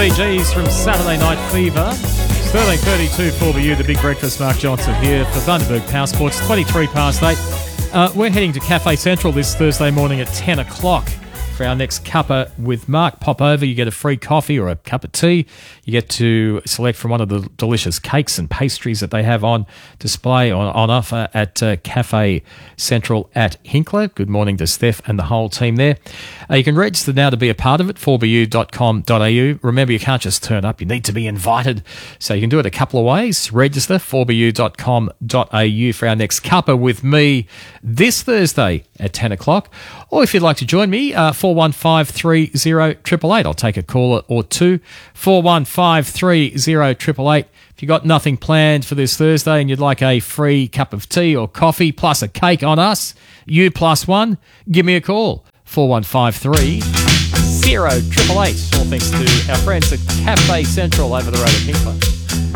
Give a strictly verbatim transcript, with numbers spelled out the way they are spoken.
Bee Gees from Saturday Night Fever. Sterling thirty-two for you, the Big Breakfast. Mark Johnson here for Thunderbird Power Sports. twenty-three past eight. Uh, we're heading to Cafe Central this Thursday morning at ten o'clock for our next cuppa with Mark. Pop over, you get a free coffee or a cup of tea. You get to select from one of the delicious cakes and pastries that they have on display, on, on offer at uh, Cafe Central at Hinkler. Good morning to Steph and the whole team there. Uh, you can register now to be a part of it, four b u dot com dot a u. Remember, you can't just turn up. You need to be invited. So you can do it a couple of ways. Register, four b u dot com dot a u for our next cuppa with me this Thursday at ten o'clock. Or if you'd like to join me, uh, four one five three zero eight eight eight. I'll take a caller or two. four one five three zero eight eight eight. If you've got nothing planned for this Thursday and you'd like a free cup of tea or coffee plus a cake on us, you plus one, give me a call. four one five three zero eight eight eight. All thanks to our friends at Cafe Central over the road at Hinkler.